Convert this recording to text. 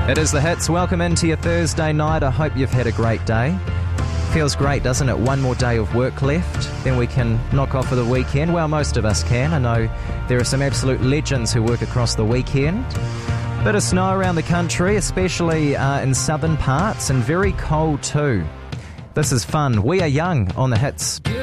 It is the Hits. Welcome into your Thursday night. I hope you've had a great day. Feels great, doesn't it? One more day of work left, then we can knock off for the weekend. Well, most of us can. I know there are some absolute legends who work across the weekend. Bit of snow around the country, especially in southern parts, and very cold too. This is fun. We Are Young on the Hits.